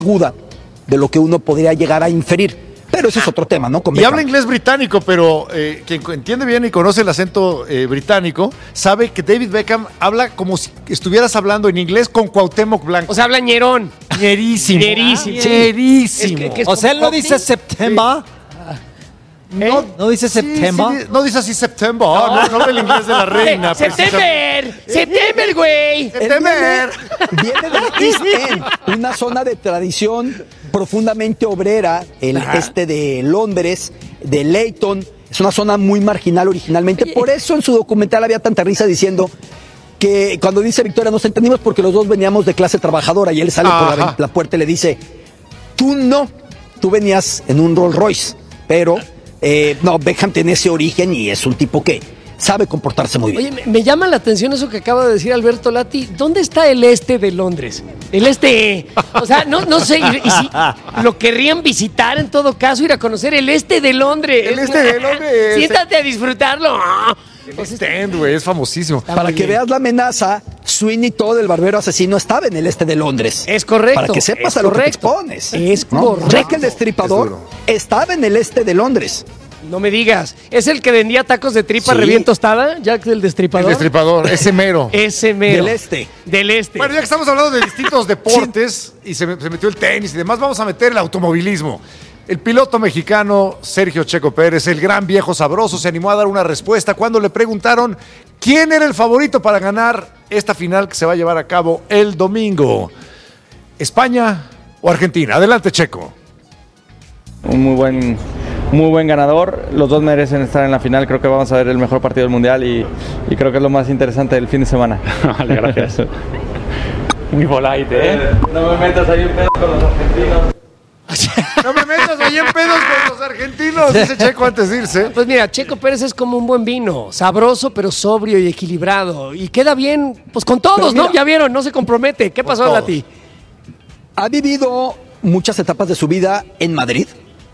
aguda de lo que uno podría llegar a inferir. Pero ese es otro tema, ¿no? Y habla inglés británico, pero quien entiende bien y conoce el acento británico, sabe que David Beckham habla como si estuvieras hablando en inglés con Cuauhtémoc Blanco. O sea, habla ñerón. Ñerísimo. Ñerísimo. Es o sea, él no dice September. No dice September. No dice así September. No del inglés de la reina. September, güey. September. Viene del East End, una zona de tradición profundamente obrera, el este de Londres, de Leyton. Es una zona muy marginal originalmente. Por eso en su documental había tanta risa diciendo que cuando dice Victoria nos entendimos porque los dos veníamos de clase trabajadora y él sale por la puerta y le dice, tú venías en un Rolls Royce, pero no, Beckham tiene ese origen y es un tipo que sabe comportarse muy bien. Oye, me llama la atención eso que acaba de decir Alberto Lati. ¿Dónde está el este de Londres? El este. O sea, no sé. Y si lo querrían visitar en todo caso, ir a conocer el este de Londres. El este de Londres. Siéntate a disfrutarlo. El East End, güey, es famosísimo. Para que veas la amenaza, Sweeney Todd, el barbero asesino, estaba en el este de Londres. Es correcto. Para que sepas a lo que te expones. Es ¿no? correcto. Jack el Destripador estaba en el este de Londres. No me digas. ¿Es el que vendía tacos de tripa Sí. recién tostada? Jack el Destripador. El Destripador, ese mero. Ese mero. Del este. Bueno, ya que estamos hablando de distintos deportes y se metió el tenis y demás, vamos a meter el automovilismo. El piloto mexicano Sergio Checo Pérez, el gran viejo sabroso, se animó a dar una respuesta cuando le preguntaron quién era el favorito para ganar esta final que se va a llevar a cabo el domingo. ¿España o Argentina? Adelante, Checo. Un muy buen ganador. Los dos merecen estar en la final. Creo que vamos a ver el mejor partido del mundial y creo que es lo más interesante del fin de semana. Vale, gracias. Muy polite, ¿eh? No me metas ahí en pedos con los argentinos. No me metas ahí en pedos con los argentinos, dice Checo antes de irse. Pues mira, Checo Pérez es como un buen vino, sabroso pero sobrio y equilibrado. Y queda bien, pues con todos, mira, ¿no? Ya vieron, no se compromete. ¿Qué pasó, Lati? Ha vivido muchas etapas de su vida en Madrid.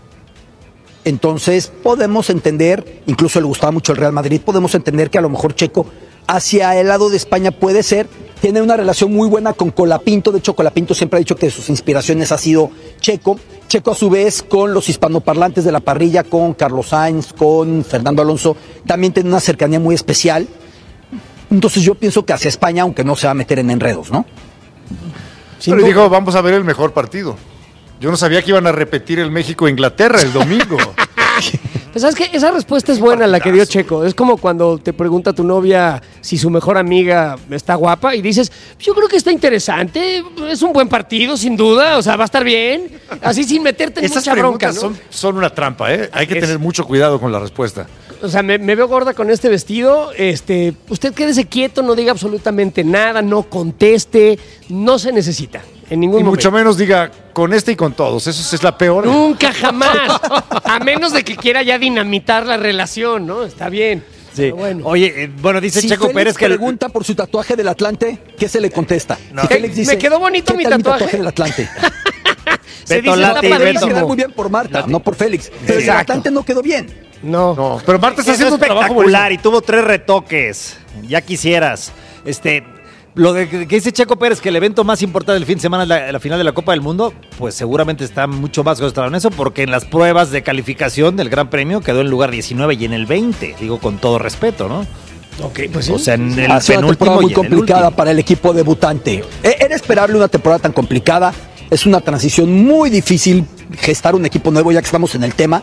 Entonces podemos entender, incluso le gustaba mucho el Real Madrid, podemos entender que a lo mejor Checo hacia el lado de España puede ser. Tiene una relación muy buena con Colapinto. De hecho, Colapinto siempre ha dicho que de sus inspiraciones ha sido Checo. Checo, a su vez, con los hispanoparlantes de la parrilla, con Carlos Sainz, con Fernando Alonso, también tiene una cercanía muy especial. Entonces yo pienso que hacia España, aunque no se va a meter en enredos, ¿no? Pero dijo, vamos a ver el mejor partido. Yo no sabía que iban a repetir el México-Inglaterra el domingo. Pues sabes que esa respuesta es buena, la que dio Checo. Es como cuando te pregunta tu novia si su mejor amiga está guapa y dices, yo creo que está interesante, es un buen partido, sin duda, o sea, va a estar bien. Así sin meterte en Esas mucha bronca, preguntas ¿no? son una trampa, ¿eh? Hay que tener mucho cuidado con la respuesta. O sea, me veo gorda con este vestido. Usted quédese quieto, no diga absolutamente nada, no conteste, no se necesita. En ningún Y momento. mucho menos diga con este y con todos. Eso es la peor. Nunca, jamás. A menos de que quiera ya dinamitar la relación, ¿no? Está bien. Sí. Bueno. Oye, dice Si Checo Félix Pérez que pregunta por su tatuaje del Atlante, ¿qué se le contesta? No. Si Félix dice, Me quedó bonito ¿qué mi tal tatuaje? del Atlante? Se Beto dice Lati, está Debe Beto. quedar muy bien por Marta, no por Félix. Pero el Exacto. Atlante no quedó bien. No. Pero Marta está Eso haciendo un trabajo espectacular y tuvo 3 retoques. Ya quisieras. Lo de que dice Checo Pérez, que el evento más importante del fin de semana es la final de la Copa del Mundo, pues seguramente está mucho más concentrado en eso, porque en las pruebas de calificación del Gran Premio quedó en lugar 19 y en el 20, digo con todo respeto, ¿no? Ok, pues sí. O sea, en el Ha sido una penúltimo temporada muy y en el complicada último. para el equipo debutante. Era esperable una temporada tan complicada. Es una transición muy difícil gestar un equipo nuevo, ya que estamos en el tema.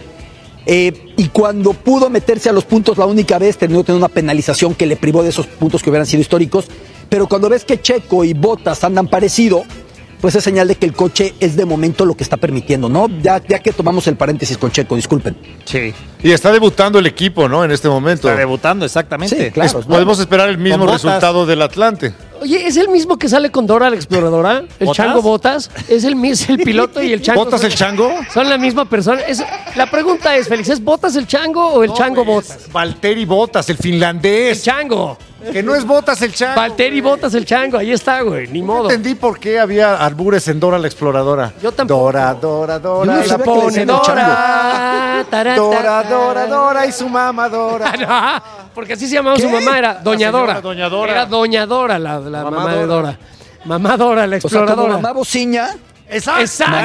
Y cuando pudo meterse a los puntos la única vez, terminó teniendo una penalización que le privó de esos puntos que hubieran sido históricos. Pero cuando ves que Checo y Bottas andan parecido, pues es señal de que el coche es de momento lo que está permitiendo, ¿no? Ya que tomamos el paréntesis con Checo, disculpen. Sí, Y está debutando el equipo, ¿no? En este momento. está debutando, exactamente. Sí, claro. Podemos esperar el mismo Con Bottas. resultado del Atlante. Oye, ¿es el mismo que sale con Dora la Exploradora? ¿El ¿Botas? Chango Botas? ¿Es el piloto y el Chango? ¿Botas el chango? ¿Son la misma persona? La pregunta es, Félix, ¿es Botas el Chango o el Chango Botas? Valtteri Bottas, el El finlandés. Chango. Que no es Bottas el chango. Valtteri Botas el Chango, ahí está, güey, ni No modo. entendí por qué había albures en Dora la Exploradora. Yo tampoco. Dora, Yo no la sabía que le Pone decían el Dora. tará, Dora, tará. Dora y su mamá Dora. Ah, no, porque así se llamaba su ¿Qué? mamá, era Doña señora Dora. Doña Dora. Era Doña Dora, la mamá de Dora. Dora. Mamá Dora, la O sea, como exploradora. mamá bociña, Exacto.